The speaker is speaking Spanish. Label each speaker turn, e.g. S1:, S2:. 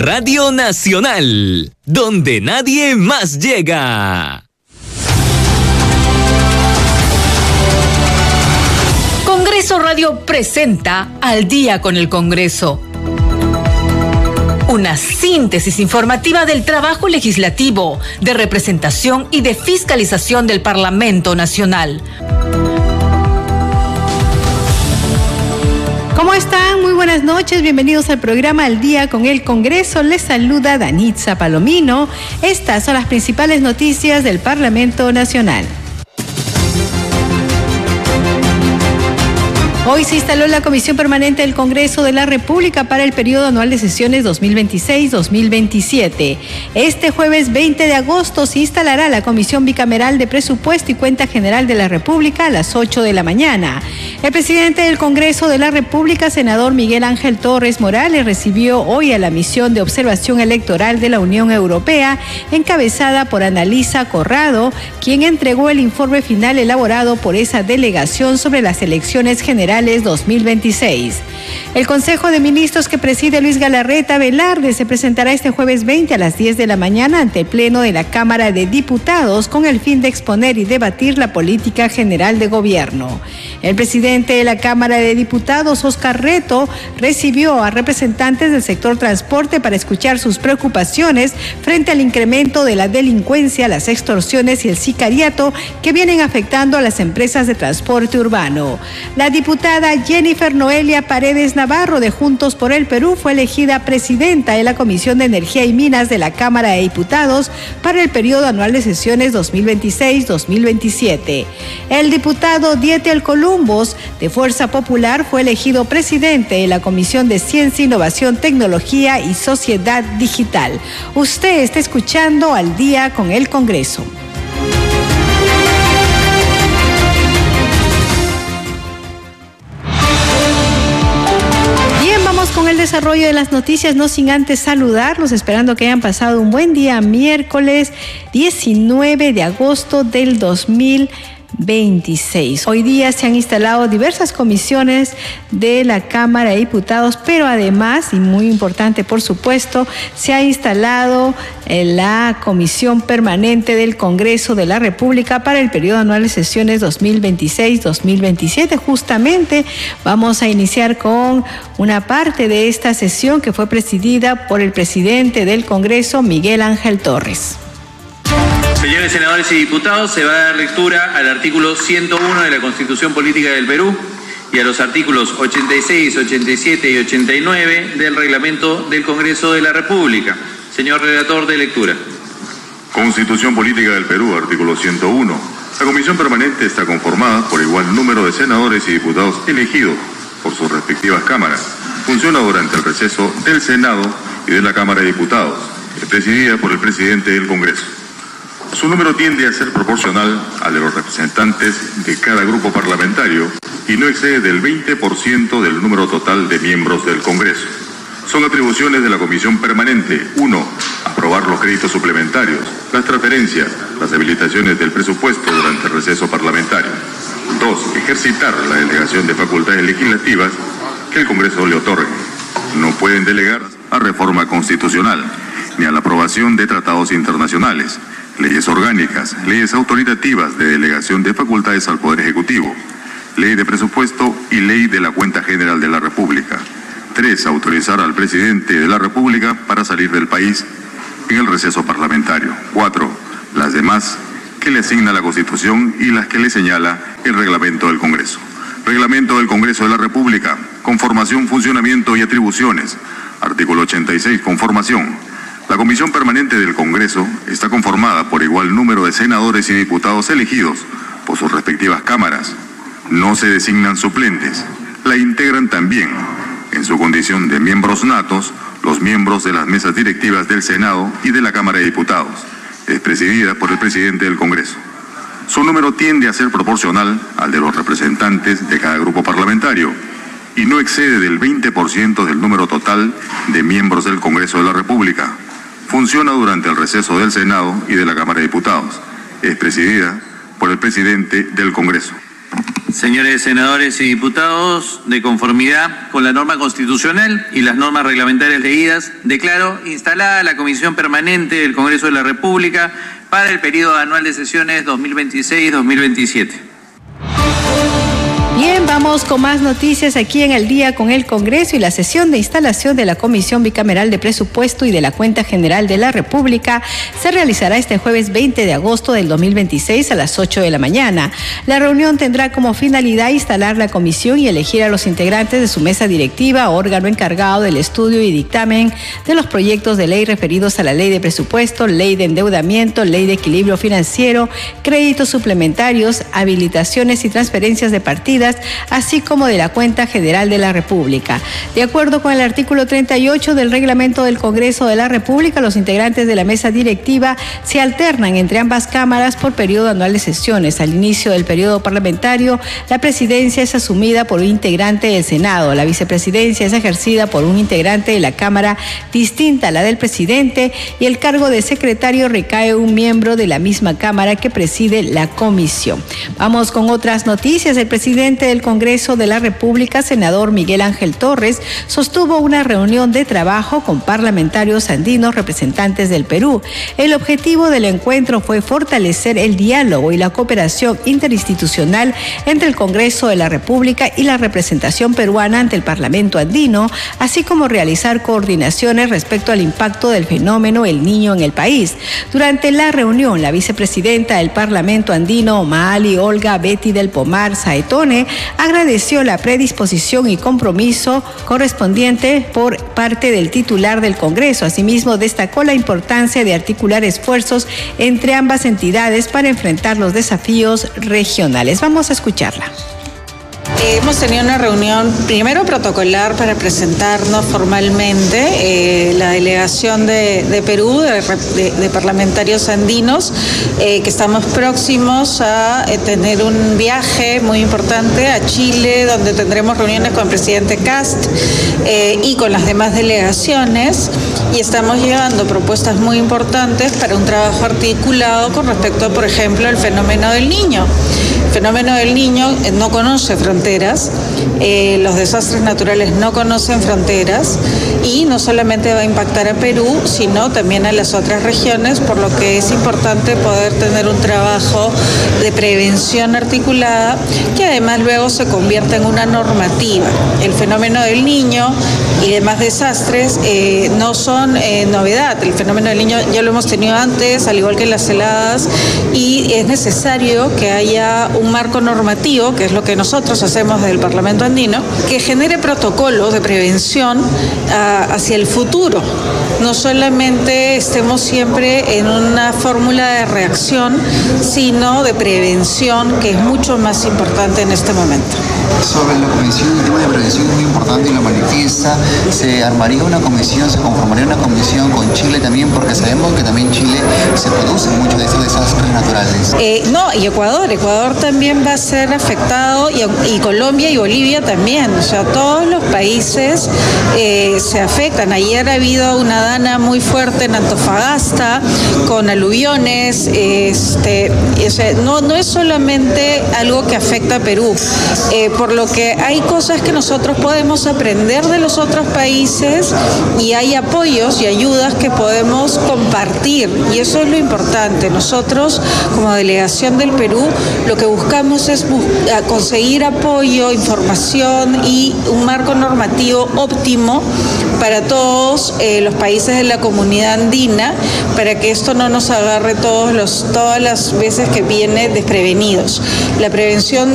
S1: Radio Nacional, donde nadie más llega.
S2: Congreso Radio presenta Al Día con el Congreso. Una síntesis informativa del trabajo legislativo, de representación y de fiscalización del Parlamento Nacional.
S3: ¿Cómo están? Muy buenas noches, bienvenidos al programa Al Día con el Congreso. Les saluda Danitza Palomino. Estas son las principales noticias del Parlamento Nacional. Hoy se instaló la Comisión Permanente del Congreso de la República para el periodo anual de sesiones 2026-2027. Este jueves 20 de agosto se instalará la Comisión Bicameral de Presupuesto y Cuenta General de la República a las 8 de la mañana. El presidente del Congreso de la República, senador Miguel Ángel Torres Morales, recibió hoy a la misión de observación electoral de la Unión Europea, encabezada por Annalisa Corrado, quien entregó el informe final elaborado por esa delegación sobre las elecciones generales 2026. El Consejo de Ministros que preside Luis Galarreta Velarde se presentará este jueves 20 a las 10 de la mañana ante el Pleno de la Cámara de Diputados con el fin de exponer y debatir la política general de gobierno. El presidente de la Cámara de Diputados, Oscar Reto, recibió a representantes del sector transporte para escuchar sus preocupaciones frente al incremento de la delincuencia, las extorsiones y el sicariato que vienen afectando a las empresas de transporte urbano. La diputada Jennifer Noelia Paredes Navarro de Juntos por el Perú fue elegida presidenta de la Comisión de Energía y Minas de la Cámara de Diputados para el periodo anual de sesiones 2026-2027. El diputado Dieter Columbus de Fuerza Popular fue elegido presidente de la Comisión de Ciencia, Innovación, Tecnología y Sociedad Digital. Usted está escuchando Al Día con el Congreso. Con el desarrollo de las noticias, no sin antes saludarlos, esperando que hayan pasado un buen día, miércoles 19 de agosto del 2026. Hoy día se han instalado diversas comisiones de la Cámara de Diputados, pero además, y muy importante por supuesto, se ha instalado la Comisión Permanente del Congreso de la República para el periodo anual de sesiones 2026-2027. Justamente vamos a iniciar con una parte de esta sesión que fue presidida por el presidente del Congreso, Miguel Ángel Torres.
S4: Señores senadores y diputados, se va a dar lectura al artículo 101 de la Constitución Política del Perú y a los artículos 86, 87 y 89 del Reglamento del Congreso de la República. Señor relator de lectura.
S5: Constitución Política del Perú, artículo 101. La Comisión Permanente está conformada por igual número de senadores y diputados elegidos por sus respectivas cámaras. Funciona durante el receso del Senado y de la Cámara de Diputados. Es presidida por el presidente del Congreso. Su número tiende a ser proporcional al de los representantes de cada grupo parlamentario y no excede del 20% del número total de miembros del Congreso. Son atribuciones de la Comisión Permanente: 1. Aprobar los créditos suplementarios, las transferencias, las habilitaciones del presupuesto durante el receso parlamentario. 2. Ejercitar la delegación de facultades legislativas que el Congreso le otorgue. No pueden delegar a reforma constitucional ni a la aprobación de tratados internacionales, leyes orgánicas, leyes autoritativas de delegación de facultades al Poder Ejecutivo, ley de presupuesto y ley de la Cuenta General de la República. 3. Autorizar al presidente de la República para salir del país en el receso parlamentario. 4. Las demás que le asigna la Constitución y las que le señala el Reglamento del Congreso. Reglamento del Congreso de la República. Conformación, funcionamiento y atribuciones. Artículo 86. Conformación. La Comisión Permanente del Congreso está conformada por igual número de senadores y diputados elegidos por sus respectivas cámaras. No se designan suplentes. La integran también, en su condición de miembros natos, los miembros de las mesas directivas del Senado y de la Cámara de Diputados. Es presidida por el presidente del Congreso. Su número tiende a ser proporcional al de los representantes de cada grupo parlamentario y no excede del 20% del número total de miembros del Congreso de la República. Funciona durante el receso del Senado y de la Cámara de Diputados. Es presidida por el presidente del Congreso.
S4: Señores senadores y diputados, de conformidad con la norma constitucional y las normas reglamentarias leídas, declaro instalada la Comisión Permanente del Congreso de la República para el periodo anual de sesiones 2026-2027.
S3: Bien, vamos con más noticias aquí en El Día con el Congreso y la sesión de instalación de la Comisión Bicameral de Presupuesto y de la Cuenta General de la República se realizará este jueves 20 de agosto del 2026 a las 8 de la mañana. La reunión tendrá como finalidad instalar la comisión y elegir a los integrantes de su mesa directiva, órgano encargado del estudio y dictamen de los proyectos de ley referidos a la Ley de Presupuesto, Ley de Endeudamiento, Ley de Equilibrio Financiero, créditos suplementarios, habilitaciones y transferencias de partidas, así como de la Cuenta General de la República. De acuerdo con el artículo 38 del Reglamento del Congreso de la República, los integrantes de la mesa directiva se alternan entre ambas cámaras por periodo anual de sesiones. Al inicio del periodo parlamentario, la presidencia es asumida por un integrante del Senado, la vicepresidencia es ejercida por un integrante de la Cámara distinta a la del presidente y el cargo de secretario recae en un miembro de la misma Cámara que preside la comisión. Vamos con otras noticias. El presidente del Congreso de la República, senador Miguel Ángel Torres, sostuvo una reunión de trabajo con parlamentarios andinos representantes del Perú. El objetivo del encuentro fue fortalecer el diálogo y la cooperación interinstitucional entre el Congreso de la República y la representación peruana ante el Parlamento andino, así como realizar coordinaciones respecto al impacto del fenómeno El Niño en el país. Durante la reunión, la vicepresidenta del Parlamento andino, Maali Olga Betty del Pomar Saetone, agradeció la predisposición y compromiso correspondiente por parte del titular del Congreso. Asimismo, destacó la importancia de articular esfuerzos entre ambas entidades para enfrentar los desafíos regionales. Vamos a escucharla.
S6: Hemos tenido una reunión primero protocolar para presentarnos formalmente, la delegación de Perú, de parlamentarios andinos, que estamos próximos a tener un viaje muy importante a Chile, donde tendremos reuniones con el presidente Kast y con las demás delegaciones, y estamos llevando propuestas muy importantes para un trabajo articulado con respecto, por ejemplo, al fenómeno del Niño. El fenómeno del Niño no conoce fronteras, los desastres naturales no conocen fronteras y no solamente va a impactar a Perú, sino también a las otras regiones, por lo que es importante poder tener un trabajo de prevención articulada que además luego se convierta en una normativa. El fenómeno del Niño y demás desastres no son novedad. El fenómeno del Niño ya lo hemos tenido antes, al igual que las heladas, y es necesario que haya un marco normativo, que es lo que nosotros hacemos desde el Parlamento andino, que genere protocolos de prevención hacia el futuro. No solamente estemos siempre en una fórmula de reacción, sino de prevención, que es mucho más importante en este momento.
S7: Sobre la comisión, el tema de prevención es muy importante y lo manifiesta. Se armaría una comisión, se conformaría una comisión con Chile también, porque sabemos que también Chile se producen muchos de estos desastres naturales.
S6: No, y Ecuador también va a ser afectado, y Colombia y Bolivia también. O sea, todos los países se afectan. Ayer ha habido una dana muy fuerte en Antofagasta con aluviones. No es solamente algo que afecta a Perú, por lo que hay cosas que nosotros podemos aprender de los otros países y hay apoyos y ayudas que podemos compartir, y eso es lo importante. Nosotros, como delegación del Perú, lo que buscamos es conseguir apoyo, información y un marco normativo óptimo para todos los países de la comunidad andina, para que esto no nos agarre todas las veces que viene desprevenidos. La prevención